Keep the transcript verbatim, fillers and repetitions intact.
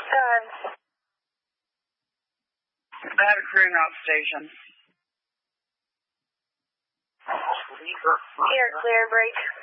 Time. Battery crew out station. Here, clear break.